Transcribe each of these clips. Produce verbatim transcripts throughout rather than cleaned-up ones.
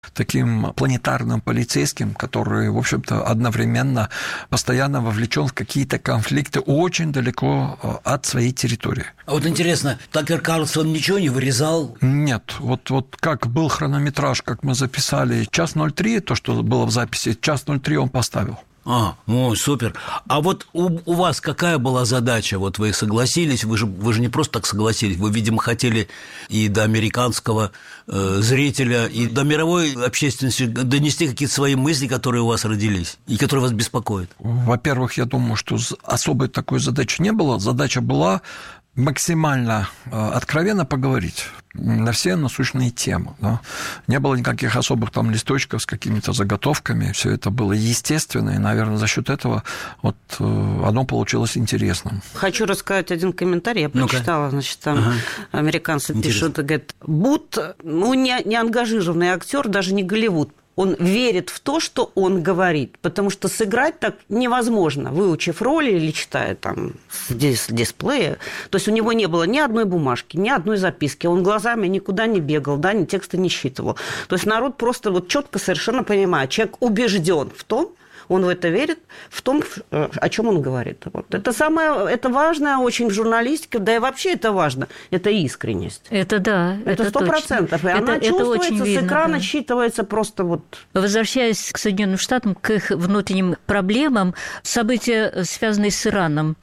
таким планетарным полицейским, который, в общем-то, одновременно постоянно вовлечен в какие-то конфликты очень далеко от своей территории. А вот интересно, Такер Карлсон ничего не вырезал? Нет. Вот, вот как был хронометраж, как мы записали, час ноль три, то, что было в записи, час ноль три он поставил. А, ну, супер. А вот у, у вас какая была задача? Вот вы согласились, вы же, вы же не просто так согласились, вы, видимо, хотели и до американского э, зрителя, и до мировой общественности донести какие-то свои мысли, которые у вас родились, и которые вас беспокоят. Во-первых, я думаю, что особой такой задачи не было. Задача была максимально откровенно поговорить на все насущные темы. Да. Не было никаких особых там листочков с какими-то заготовками. Все это было естественно, и, наверное, за счет этого вот оно получилось интересным. Хочу рассказать один комментарий. Я прочитала, ну-ка. Значит, там ага. американцы Интересно. пишут, говорят, Бут, ну, не, не ангажированный актер, даже не Голливуд. Он верит в то, что он говорит, потому что сыграть так невозможно, выучив роли или читая там с дисплея. То есть у него не было ни одной бумажки, ни одной записки, он глазами никуда не бегал, да, ни текста не считывал. То есть народ просто вот четко совершенно понимает, человек убежден в том, он в это верит, в том, о чем он говорит. Вот. Это самое, это важно очень в журналистике, да и вообще это важно, это искренность. Это да, это сто процентов. И это, она это чувствуется, видно, с экрана да. считывается просто вот... Возвращаясь к Соединенным Штатам, к их внутренним проблемам, события, связанные с Ираном,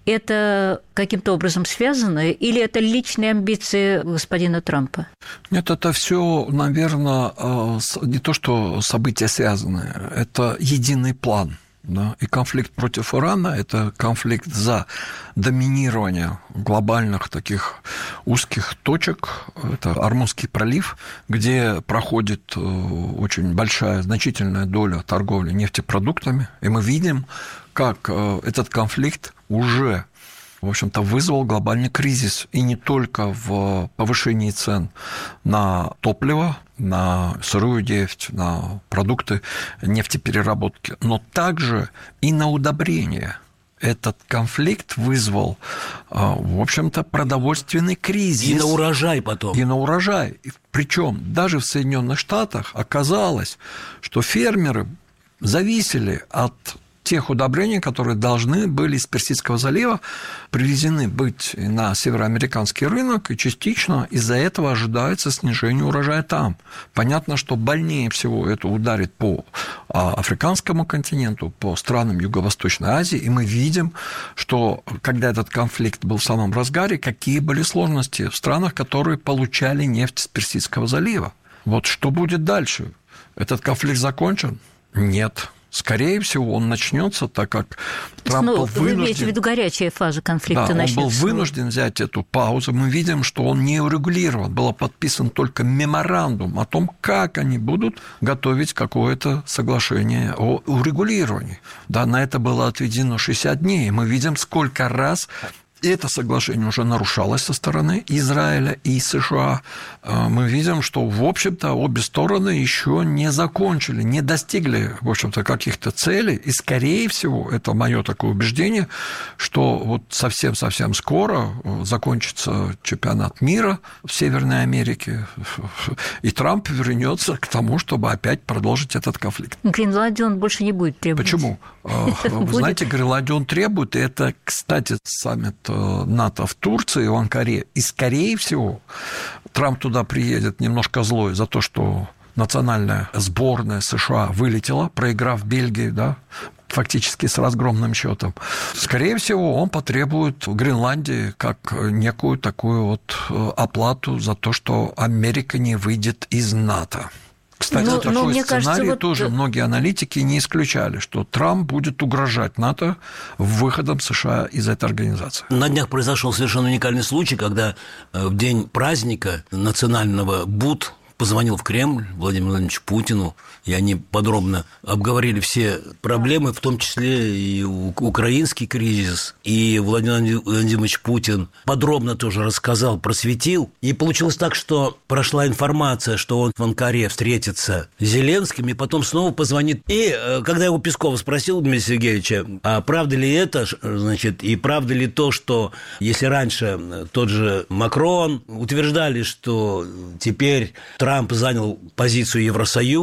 это каким-то образом связано или это личные амбиции господина Трампа? Нет, это все, наверное, не то, что события связаны, это единый план. Да? И конфликт против Ирана – это конфликт за доминирование глобальных таких узких точек. Это Ормузский пролив, где проходит очень большая, значительная доля торговли нефтепродуктами. И мы видим, как этот конфликт уже, в общем-то, вызвал глобальный кризис. И не только в повышении цен на топливо, на сырую нефть, на продукты нефтепереработки, но также и на удобрения. Этот конфликт вызвал, в общем-то, продовольственный кризис. И на урожай потом. И на урожай. Причем даже в Соединенных Штатах оказалось, что фермеры зависели от тех удобрений, которые должны были из Персидского залива привезены быть на североамериканский рынок, и частично из-за этого ожидается снижение урожая там. Понятно, что больнее всего это ударит по африканскому континенту, по странам Юго-Восточной Азии, и мы видим, что когда этот конфликт был в самом разгаре, какие были сложности в странах, которые получали нефть из Персидского залива. Вот что будет дальше? Этот конфликт закончен? Нет. Скорее всего, он начнется, так как Трамп ну, был вынужден... Вы имеете в виду горячая фаза конфликта да, начнется? Он был вынужден взять эту паузу. Мы видим, что он не урегулирован. Был подписан только меморандум о том, как они будут готовить какое-то соглашение о урегулировании. Да, на это было отведено шестьдесят дней. Мы видим, сколько раз... И это соглашение уже нарушалось со стороны Израиля и США. Мы видим, что, в общем-то, обе стороны еще не закончили, не достигли, в общем-то, каких-то целей. И, скорее всего, это мое такое убеждение, что вот совсем-совсем скоро закончится чемпионат мира в Северной Америке, и Трамп вернется к тому, чтобы опять продолжить этот конфликт. Гренландию он больше не будет требовать. Почему? Вы знаете, Гренландию он требует, и это, кстати, саммит НАТО в Турции, в Анкаре, и, скорее всего, Трамп туда приедет немножко злой за то, что национальная сборная США вылетела, проиграв Бельгии, да, фактически с разгромным счетом. Скорее всего, он потребует в Гренландии как некую такую вот оплату за то, что Америка не выйдет из НАТО. Кстати, но, такой но, мне сценарий кажется, вот... тоже многие аналитики не исключали, что Трамп будет угрожать НАТО выходом США из этой организации. На днях произошел совершенно уникальный случай, когда в день праздника национального БУТ позвонил в Кремль Владимиру Владимировичу Путину, и они подробно обговорили все проблемы, в том числе и украинский кризис. И Владимир Владимирович Путин подробно тоже рассказал, просветил. И получилось так, что прошла информация, что он в Анкаре встретится с Зеленским, и потом снова позвонит. И когда его Песков спросил, Дмитрия Сергеевича, а правда ли это, значит, и правда ли то, что если раньше тот же Макрон утверждали, что теперь Трамп Трамп занял позицию Евросоюза,